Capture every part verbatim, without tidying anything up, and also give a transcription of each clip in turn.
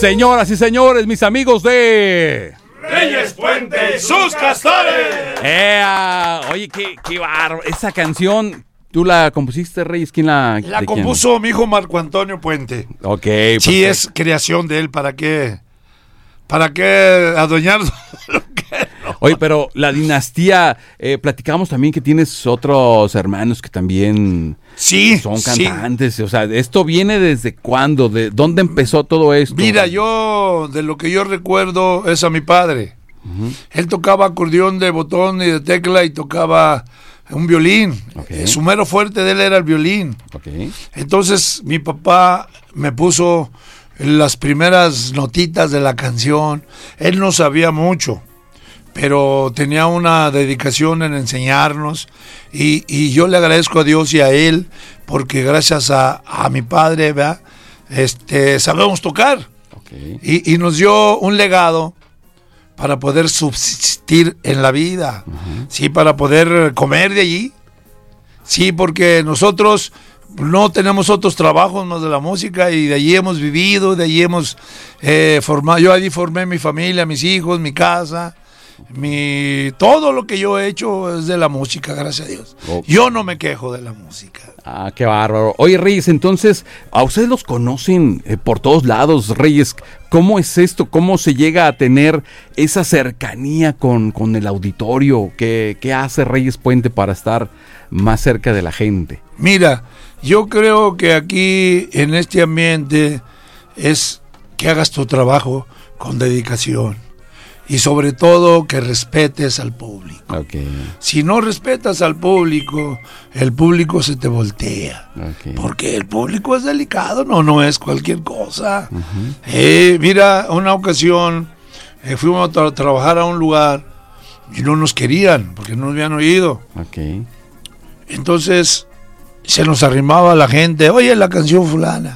Señoras y señores, mis amigos de Reyes Puente y sus castores. ¡Ea! Oye, qué, qué bárbaro. Esa canción, ¿tú la compusiste, Reyes? ¿Quién la La compuso mi hijo Marco Antonio Puente. Ok. Sí, es creación de él. ¿Para qué? ¿Para qué adueñar lo que no? Oye, pero la dinastía, eh, platicamos también que tienes otros hermanos que también sí, son cantantes. Sí. O sea, ¿esto viene desde cuándo? ¿De dónde empezó todo esto? Mira, yo, de lo que yo recuerdo, es a mi padre. Uh-huh. Él tocaba acordeón de botón y de tecla y tocaba un violín. Okay. Su mero fuerte de él era el violín. Okay. Entonces, mi papá me puso las primeras notitas de la canción. Él no sabía mucho, pero tenía una dedicación en enseñarnos y, y yo le agradezco a Dios y a él porque gracias a, a mi padre, ¿verdad? Este, sabemos tocar. Okay. y, y nos dio un legado para poder subsistir en la vida, uh-huh. sí, para poder comer de allí, sí, porque nosotros no tenemos otros trabajos más de la música y de allí hemos vivido, de allí hemos eh, formado, yo allí formé mi familia, mis hijos, mi casa, mi todo lo que yo he hecho es de la música, gracias a Dios. Oh. Yo no me quejo de la música. Ah, qué bárbaro. Oye, Reyes, entonces, a ustedes los conocen eh, por todos lados, Reyes. ¿Cómo es esto? ¿Cómo se llega a tener esa cercanía con, con el auditorio? ¿Qué, qué hace Reyes Puente para estar más cerca de la gente? Mira, yo creo que aquí, en este ambiente, es que hagas tu trabajo con dedicación. Y sobre todo que respetes al público. Okay. Si no respetas al público, el público se te voltea. Okay. Porque el público es delicado, no, no es cualquier cosa. Uh-huh. Eh, mira, una ocasión eh, fuimos a tra- trabajar a un lugar y no nos querían porque no nos habían oído. Okay. Entonces se nos arrimaba la gente, oye la canción fulana,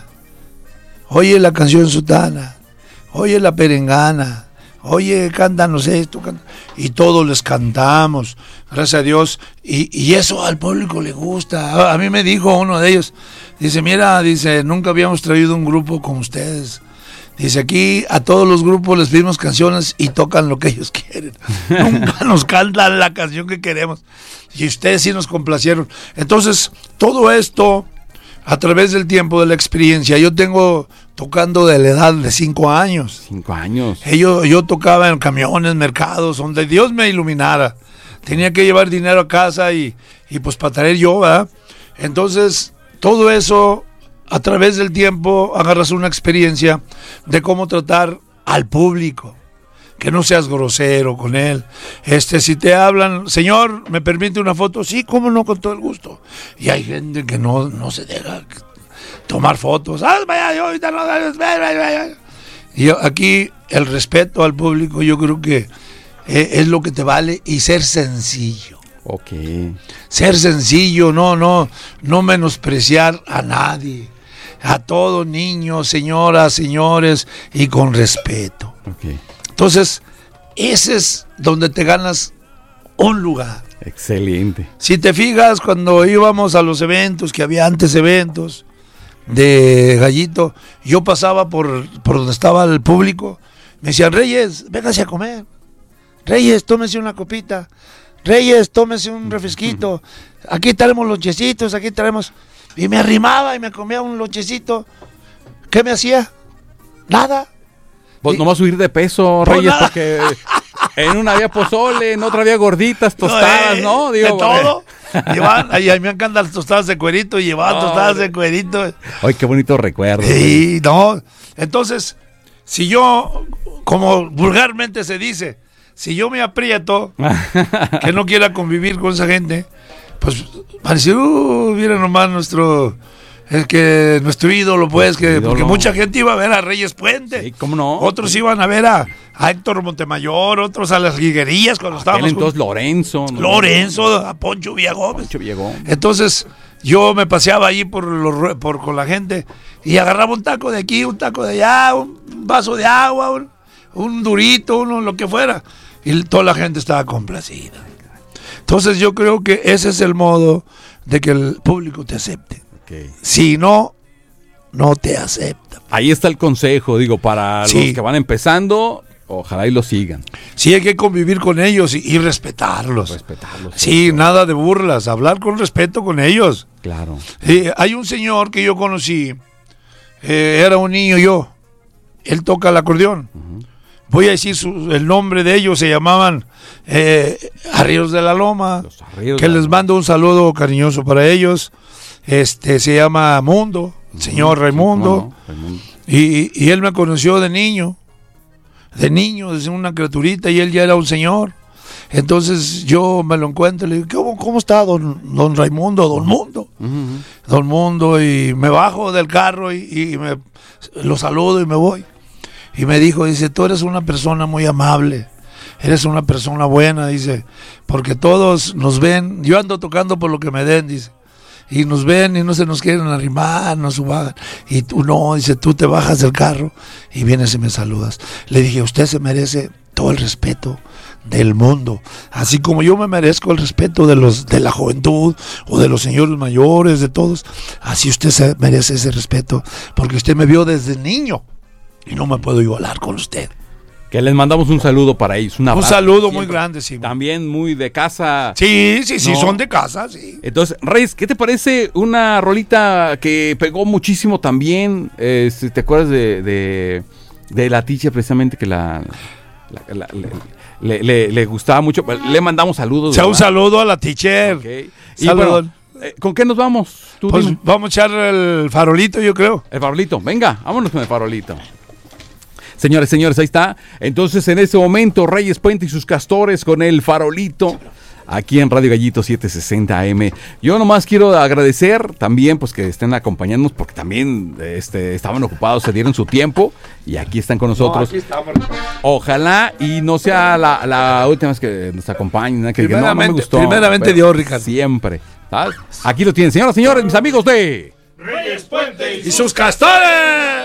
oye la canción sutana, oye la perengana. Oye, cántanos esto, cántanos. Y todos les cantamos, gracias a Dios, y, y eso al público le gusta. A, a mí me dijo uno de ellos, dice, mira, dice, nunca habíamos traído un grupo como ustedes. Dice, aquí a todos los grupos les pedimos canciones y tocan lo que ellos quieren. Nunca nos cantan la canción que queremos. Y ustedes sí nos complacieron. Entonces, todo esto, a través del tiempo, de la experiencia, yo tengo tocando de la edad de cinco años. Cinco años. Yo, yo tocaba en camiones, mercados, donde Dios me iluminara. Tenía que llevar dinero a casa y, y pues para traer yo, ¿verdad? Entonces, todo eso, a través del tiempo, agarras una experiencia de cómo tratar al público. Que no seas grosero con él. Este, si te hablan, señor, ¿me permite una foto? Sí, cómo no, con todo el gusto. Y hay gente que no, no se deja tomar fotos. Ah, vaya, yo ahorita no, y yo, aquí el respeto al público, yo creo que eh, es lo que te vale, y ser sencillo. Okay. Ser sencillo, no, no, no menospreciar a nadie, a todos, niños, señoras, señores, y con respeto. Okay. Entonces, ese es donde te ganas un lugar. Excelente. Si te fijas, cuando íbamos a los eventos, que había antes eventos de Gallito, yo pasaba por, por donde estaba el público, me decían, Reyes, véngase a comer. Reyes, tómese una copita. Reyes, tómese un refresquito. Aquí traemos lonchecitos, aquí traemos... Y me arrimaba y me comía un lonchecito. ¿Qué me hacía? Nada. Pues no vas a subir de peso, Reyes, no, porque en una había pozole, en otra había gorditas, tostadas, ¿no? Eh, Digo, de todo. Llevan, a mí me encantan las tostadas de cuerito y llevaban no, tostadas de cuerito. Ay, qué bonito recuerdo. Sí, no. Entonces, si yo, como vulgarmente se dice, si yo me aprieto, que no quiera convivir con esa gente, pues parece, uh, mira nomás nuestro... Es que nuestro ídolo, pues, que ídolo. Porque mucha gente iba a ver a Reyes Puente. Sí, ¿cómo no? Otros iban a ver a, a Héctor Montemayor, otros a las Liguerías cuando estábamos. Entonces Lorenzo. ¿no? Lorenzo, a Poncho Villagómez. Poncho Villagómez. Entonces, yo me paseaba allí por, los, por con la gente y agarraba un taco de aquí, un taco de allá, un vaso de agua, un, un durito, uno, lo que fuera. Y toda la gente estaba complacida. Entonces, yo creo que ese es el modo de que el público te acepte. Okay. Si no, no te aceptan. Ahí está el consejo, digo, para Sí. los que van empezando, ojalá y lo sigan. Sí, hay que convivir con ellos y, y respetarlos. Respetarlos. Sí, nada de burlas, hablar con respeto con ellos. Claro. Sí, hay un señor que yo conocí, eh, era un niño yo, él toca el acordeón. Uh-huh. Voy a decir su- el nombre de ellos, se llamaban eh, Arrieros de la Loma, Los Arrieros que de la les Loma. mando un saludo cariñoso para ellos. Este se llama Mundo, el señor Sí, Raimundo, ¿cómo no? Raimundo. y, y él me conoció de niño, de niño, desde una criaturita, y él ya era un señor. Entonces yo me lo encuentro y le digo, ¿cómo, cómo está don, don Raimundo, don Mundo? Uh-huh. Don Mundo, y me bajo del carro y, y me, lo saludo y me voy. Y me dijo, dice, tú eres una persona muy amable, eres una persona buena, dice, porque todos nos ven, yo ando tocando por lo que me den, dice, y nos ven y no se nos quieren arrimar, nos suban, y tú no, dice, tú te bajas del carro y vienes y me saludas. Le dije, usted se merece todo el respeto del mundo, así como yo me merezco el respeto de los de la juventud o de los señores mayores, de todos, así usted se merece ese respeto, porque usted me vio desde niño y no me puedo igualar con usted. Que les mandamos un saludo para ellos. Un, Un abrazo saludo siempre. muy grande, sí. También muy de casa. Sí, sí, sí, No. son de casa, sí. Entonces, Reyes, ¿qué te parece una rolita que pegó muchísimo también? Eh, si ¿Te acuerdas de, de, de la ticha precisamente que la, la- la- le, le- le- le gustaba mucho? Le mandamos saludos. O sea, un ¿verdad? saludo a la teacher. Ok. Y Saludos. bueno, eh, ¿con qué nos vamos? Tú Pues dime. vamos a echar el farolito, yo creo. El farolito, venga, vámonos con el farolito. Señores, señores, ahí está. Entonces, en este momento, Reyes Puente y sus castores con el farolito, aquí en Radio Gallito setecientos sesenta A M. Yo nomás quiero agradecer también, pues, que estén acompañándonos, porque también este, estaban ocupados, se dieron su tiempo, y aquí están con nosotros. No, aquí estamos. Ojalá y no sea la, la última vez que nos acompañen, que digan, no, no me Primeramente- gustó. primeramente Pero Dios, Ricardo. Siempre. ¿Sabes? Aquí lo tienen, señoras y señores, mis amigos de... Y sus castores.